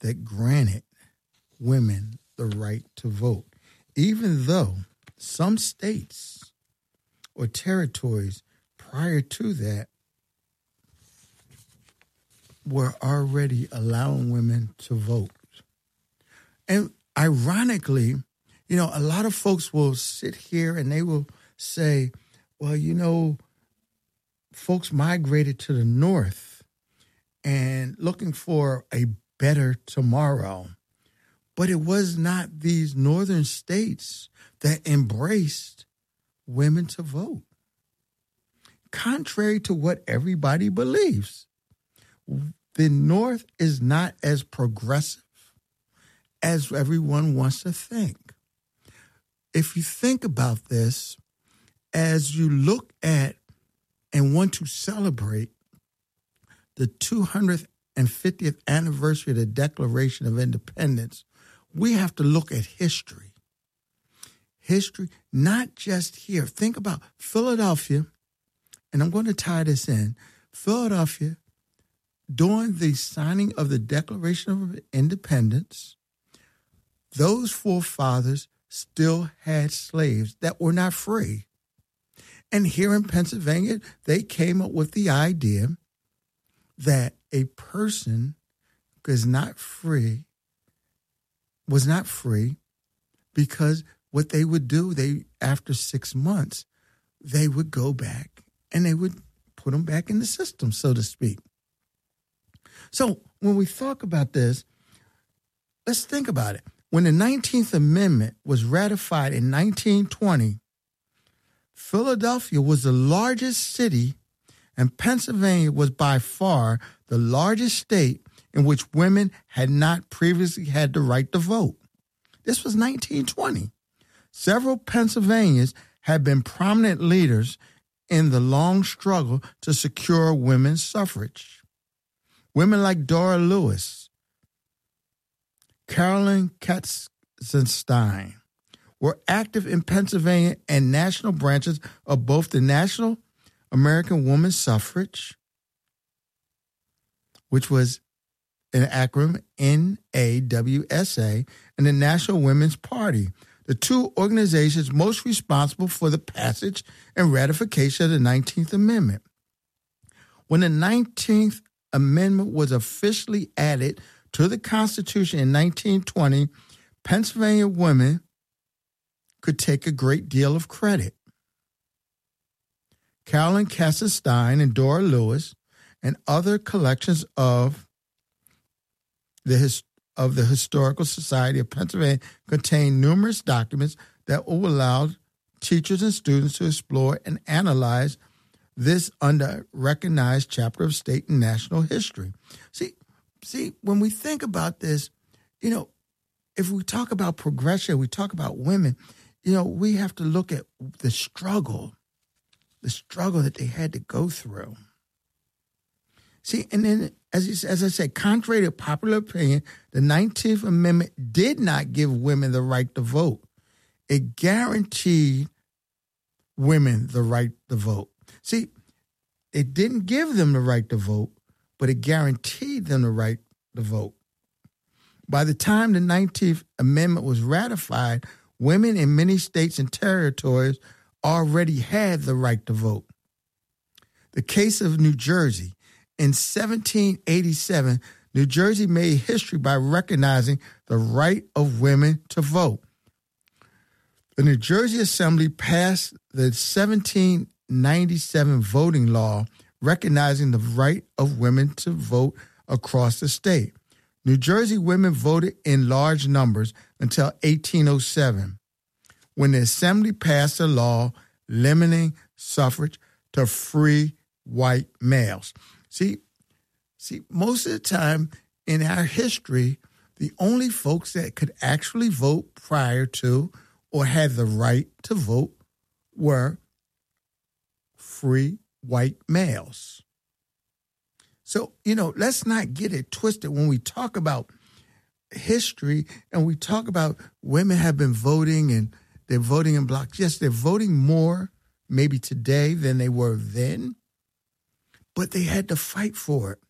that granted women the right to vote, even though some states or territories prior to that were already allowing women to vote. And ironically, a lot of folks will sit here and they will say, well, folks migrated to the north and looking for a better tomorrow. But it was not these northern states that embraced women to vote. Contrary to what everybody believes, the North is not as progressive as everyone wants to think. If you think about this, as you look at and want to celebrate the 250th anniversary of the Declaration of Independence, we have to look at history. History, not just here. Think about Philadelphia, and I'm going to tie this in. Philadelphia, during the signing of the Declaration of Independence, those forefathers still had slaves that were not free. And here in Pennsylvania, they came up with the idea that a person was not free because what they would do, after 6 months, they would go back and they would put them back in the system, so to speak. So when we talk about this, let's think about it. When the 19th Amendment was ratified in 1920, Philadelphia was the largest city, and Pennsylvania was by far the largest state in which women had not previously had the right to vote. This was 1920. Several Pennsylvanians had been prominent leaders in the long struggle to secure women's suffrage. Women like Dora Lewis, Carolyn Katzenstein were active in Pennsylvania and national branches of both the National American Women's Suffrage, which was an acronym NAWSA, and the National Women's Party, the two organizations most responsible for the passage and ratification of the 19th Amendment. When the 19th Amendment was officially added to the Constitution in 1920, Pennsylvania women could take a great deal of credit. Carolyn Katzenstein and Dora Lewis and other collections of the Historical Society of Pennsylvania contain numerous documents that will allow teachers and students to explore and analyze this under-recognized chapter of state and national history. See, when we think about this, if we talk about progression, we talk about women, we have to look at the struggle that they had to go through. See, and then, as I said, contrary to popular opinion, the 19th Amendment did not give women the right to vote. It guaranteed women the right to vote. See, it didn't give them the right to vote, but it guaranteed them the right to vote. By the time the 19th Amendment was ratified, women in many states and territories already had the right to vote. The case of New Jersey. In 1787, New Jersey made history by recognizing the right of women to vote. The New Jersey Assembly passed the 1797 voting law, recognizing the right of women to vote across the state. New Jersey women voted in large numbers until 1807, when the Assembly passed a law limiting suffrage to free white males. See, most of the time in our history, the only folks that could actually vote prior to or had the right to vote were free white males. So, let's not get it twisted when we talk about history and we talk about women have been voting and they're voting in blocks. Yes, they're voting more maybe today than they were then, but they had to fight for it.